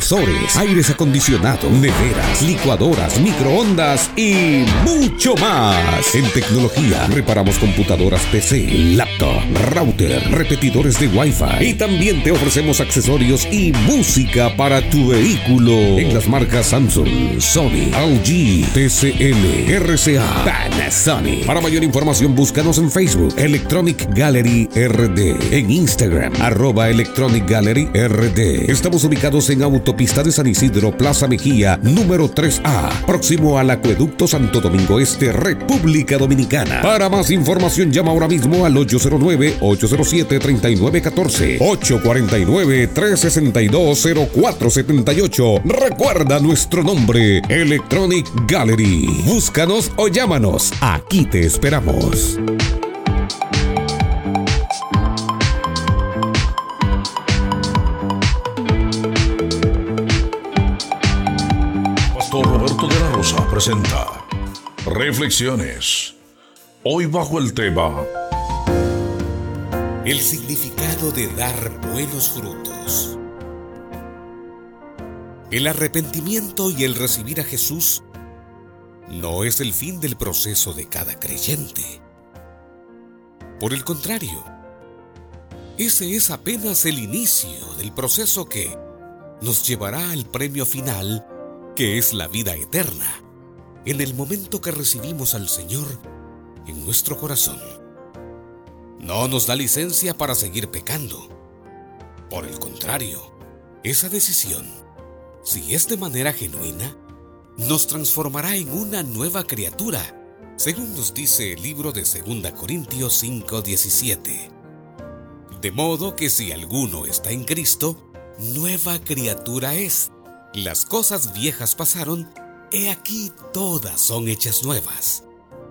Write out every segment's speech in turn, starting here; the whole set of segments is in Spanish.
televisores, aires acondicionados, neveras, licuadoras, microondas y mucho más. En tecnología, reparamos computadoras PC, laptop, router, repetidores de Wi-Fi y también te ofrecemos accesorios y música para tu vehículo en las marcas Samsung, Sony, LG, TCL, RCA, Panasonic. Para mayor información, búscanos en Facebook, Electronic Gallery RD, en Instagram, @Electronic Gallery RD. Estamos ubicados en Autopista de San Isidro, Plaza Mejía, número 3A, próximo al Acueducto Santo Domingo Este, República Dominicana. Para más información, llama ahora mismo al 809-807-3914, 849-362-0478. Recuerda nuestro nombre, Electronic Gallery. Búscanos o llámanos. Aquí te esperamos. Pastor Roberto de la Rosa presenta Reflexiones. Hoy bajo el tema: el significado de dar buenos frutos. El arrepentimiento y el recibir a Jesús no es el fin del proceso de cada creyente. Por el contrario, ese es apenas el inicio del proceso que nos llevará al premio final, que es la vida eterna, en el momento que recibimos al Señor en nuestro corazón. No nos da licencia para seguir pecando. Por el contrario, esa decisión, si es de manera genuina, nos transformará en una nueva criatura, según nos dice el libro de 2 Corintios 5:17. De modo que si alguno está en Cristo, nueva criatura es. Las cosas viejas pasaron, he aquí todas son hechas nuevas.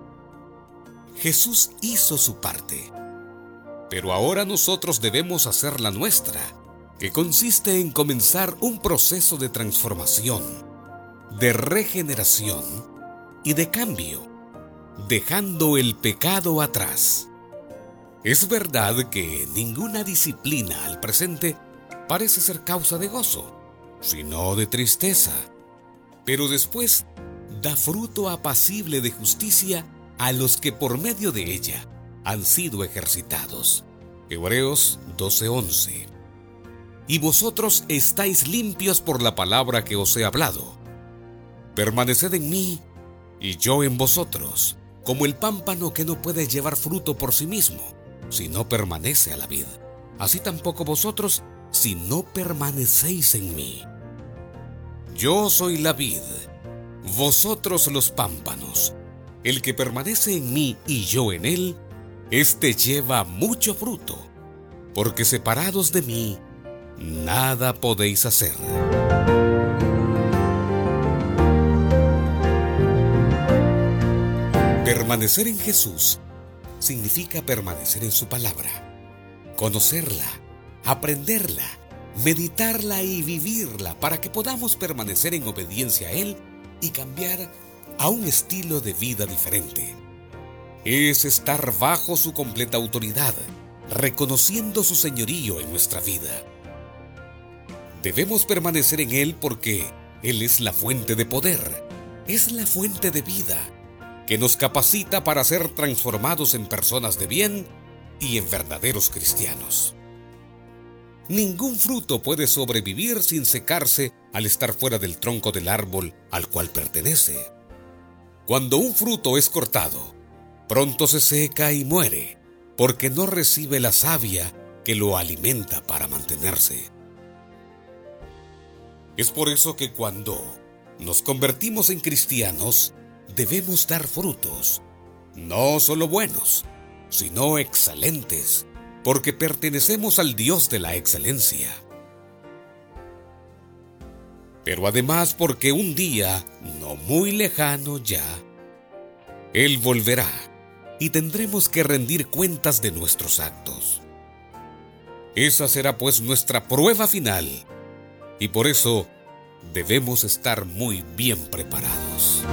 Jesús hizo su parte, pero ahora nosotros debemos hacer la nuestra, que consiste en comenzar un proceso de transformación, de regeneración y de cambio, dejando el pecado atrás. Es verdad que ninguna disciplina al presente parece ser causa de gozo, sino de tristeza, pero después da fruto apacible de justicia a los que por medio de ella han sido ejercitados. Hebreos 12:11. Y vosotros estáis limpios por la palabra que os he hablado. Permaneced en mí, y yo en vosotros, como el pámpano que no puede llevar fruto por sí mismo, si no permanece a la vid. Así tampoco vosotros, si no permanecéis en mí. Yo soy la vid, vosotros los pámpanos. El que permanece en mí y yo en él, éste lleva mucho fruto, porque separados de mí, nada podéis hacer. Permanecer en Jesús significa permanecer en su palabra, conocerla, aprenderla, meditarla y vivirla para que podamos permanecer en obediencia a Él y cambiar a un estilo de vida diferente. Es estar bajo su completa autoridad, reconociendo su señorío en nuestra vida. Debemos permanecer en Él porque Él es la fuente de poder, es la fuente de vida, que nos capacita para ser transformados en personas de bien y en verdaderos cristianos. Ningún fruto puede sobrevivir sin secarse al estar fuera del tronco del árbol al cual pertenece. Cuando un fruto es cortado, pronto se seca y muere, porque no recibe la savia que lo alimenta para mantenerse. Es por eso que cuando nos convertimos en cristianos, debemos dar frutos, no solo buenos, sino excelentes, porque pertenecemos al Dios de la excelencia. Pero además porque un día, no muy lejano ya, Él volverá y tendremos que rendir cuentas de nuestros actos. Esa será pues nuestra prueba final, y por eso debemos estar muy bien preparados.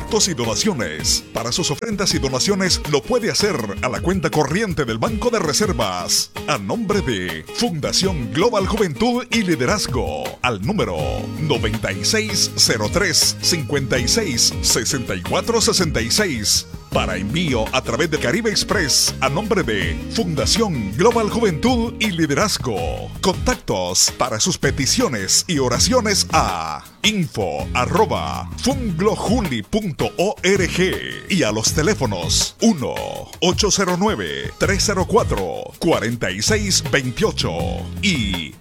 contactos y donaciones. Para sus ofrendas y donaciones lo puede hacer a la cuenta corriente del Banco de Reservas, a nombre de Fundación Global Juventud y Liderazgo, al número 9603 56 64 66. Para envío a través de Caribe Express, a nombre de Fundación Global Juventud y Liderazgo. Contactos para sus peticiones y oraciones a info@funglojuli.org y a los teléfonos 1-809-304-4628 y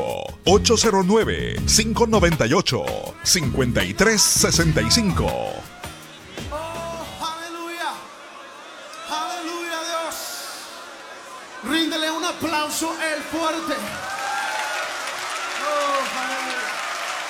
1-809-598-5365. Ríndele un aplauso el fuerte